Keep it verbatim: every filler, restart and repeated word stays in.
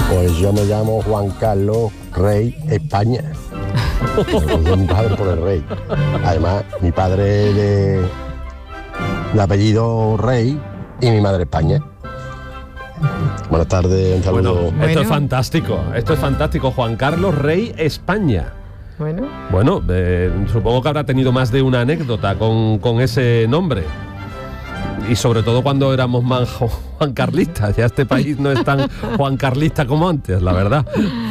Pues yo me llamo Juan Carlos Rey España. Yo mi padre por el Rey. Además, mi padre de, de apellido Rey y mi madre España. Buenas tardes, un saludo. Bueno, Bueno. esto es fantástico, esto es fantástico. Juan Carlos Rey España. Bueno, Bueno, eh, supongo que habrá tenido más de una anécdota con, con ese nombre. Y sobre todo cuando éramos más jo- Juan Carlistas. Ya este país no es tan Juan Carlista como antes, la verdad.